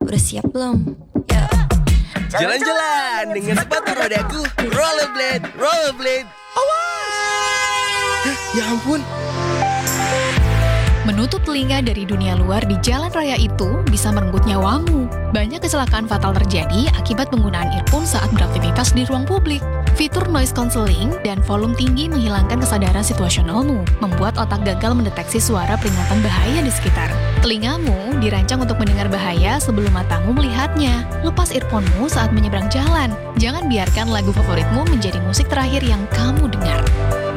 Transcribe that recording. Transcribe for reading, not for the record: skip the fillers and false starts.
Udah siap belum? Ya. Jalan-jalan dengan sepatu rodaku. Rollerblade, rollerblade. Awas! Ya ampun. Menutup telinga dari dunia luar di jalan raya itu bisa merenggut nyawamu. Banyak kecelakaan fatal terjadi akibat penggunaan earphone saat beraktivitas di ruang publik. Fitur noise cancelling dan volume tinggi menghilangkan kesadaran situasionalmu, membuat otak gagal mendeteksi suara peringatan bahaya di sekitar. Telingamu dirancang untuk mendengar bahaya sebelum matamu melihatnya. Lepas earphone-mu saat menyeberang jalan. Jangan biarkan lagu favoritmu menjadi musik terakhir yang kamu dengar.